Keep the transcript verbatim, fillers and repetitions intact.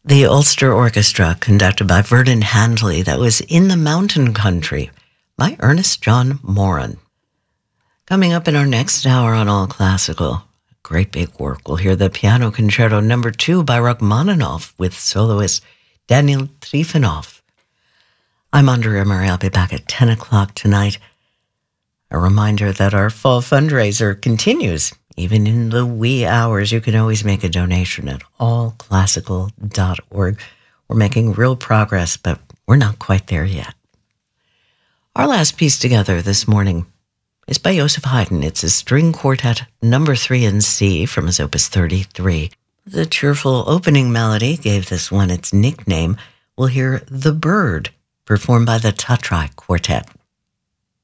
The Ulster Orchestra, conducted by Vernon Handley, that was In the Mountain Country by Ernest John Moran. Coming up in our next hour on All Classical, great big work. We'll hear the Piano Concerto Number Two by Rachmaninoff with soloist Daniel Trifonov. I'm Andrea Murray. I'll be back at ten o'clock tonight. A reminder that our fall fundraiser continues. Even in the wee hours, you can always make a donation at all classical dot org. We're making real progress, but we're not quite there yet. Our last piece together this morning is by Joseph Haydn. It's a string quartet number three in C from his opus thirty-three. The cheerful opening melody gave this one its nickname. We'll hear The Bird, performed by the Tatrai Quartet.